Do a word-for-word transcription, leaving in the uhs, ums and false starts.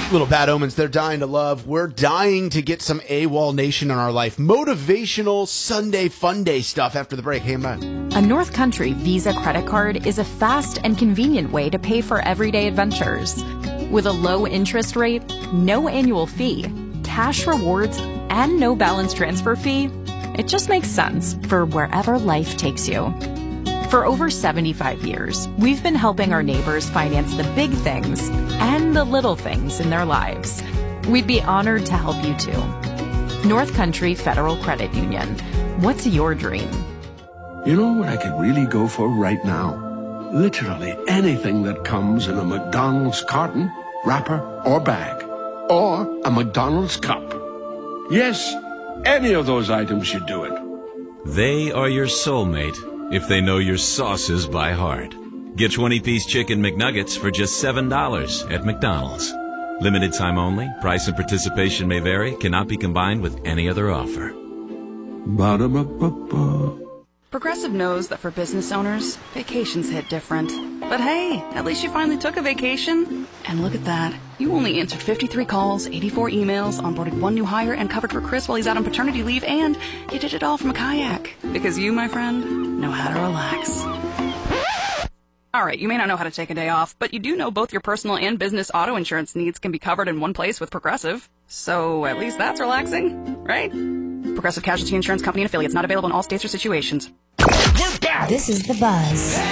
Little Bad Omens, they're dying to love. We're dying to get some AWOL Nation in our life. Motivational Sunday fun day stuff after the break. Hey, man. A North Country Visa credit card is a fast and convenient way to pay for everyday adventures. With a low interest rate, no annual fee, cash rewards, and no balance transfer fee, it just makes sense for wherever life takes you. For over seventy-five years, we've been helping our neighbors finance the big things and the little things in their lives. We'd be honored to help you too. North Country Federal Credit Union. What's your dream? You know what I could really go for right now? Literally anything that comes in a McDonald's carton, wrapper, or bag. Or a McDonald's cup. Yes, any of those items should do it. They are your soulmate if they know your sauces by heart. Get twenty-piece chicken McNuggets for just seven dollars at McDonald's. Limited time only. Price and participation may vary. Cannot be combined with any other offer. Ba-da-ba-ba-ba. Progressive knows that for business owners, vacations hit different. But hey, at least you finally took a vacation. And look at that. You only answered fifty-three calls, eighty-four emails, onboarded one new hire, and covered for Chris while he's out on paternity leave, and you did it all from a kayak. Because you, my friend, know how to relax. All right, you may not know how to take a day off, but you do know both your personal and business auto insurance needs can be covered in one place with Progressive. So at least that's relaxing, right? Progressive Casualty Insurance Company and affiliates, not available in all states or situations. This is The Buzz.